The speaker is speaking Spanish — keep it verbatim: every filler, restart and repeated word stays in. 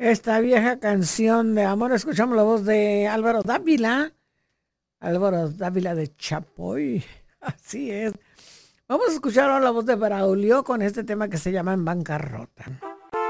esta vieja canción de amor. Escuchamos la voz de Álvaro Dávila. Álvaro Dávila de Chapoy. Así es. Vamos a escuchar ahora la voz de Braulio con este tema que se llama En Bancarrota.